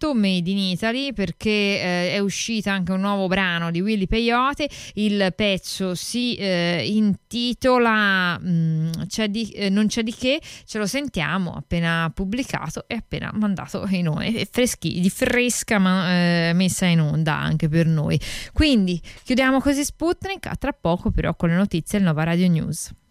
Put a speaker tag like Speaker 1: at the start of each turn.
Speaker 1: molto made in Italy, perché è uscita anche un nuovo brano di Willy Peyote. Il pezzo si intitola Non c'è di che. Ce lo sentiamo appena pubblicato e appena mandato in onda, di fresca messa in onda anche per noi. Quindi chiudiamo così Sputnik, a tra poco però con le notizie del Nova Radio News.